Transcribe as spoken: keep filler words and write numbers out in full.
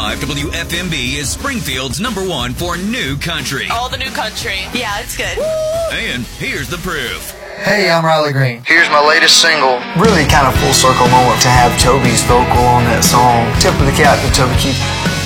W F M B is Springfield's number one for new country. All the new country. Yeah, it's good. And here's the proof. Hey, I'm Riley Green. Here's my latest single. Really kind of full circle moment to have Toby's vocal on that song. Tip of the cap to Toby Keith.